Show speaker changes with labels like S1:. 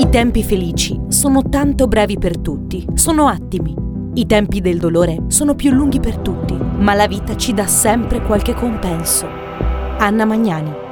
S1: I tempi felici sono tanto brevi per tutti, sono attimi. I tempi del dolore sono più lunghi per tutti, ma la vita ci dà sempre qualche compenso. Anna Magnani.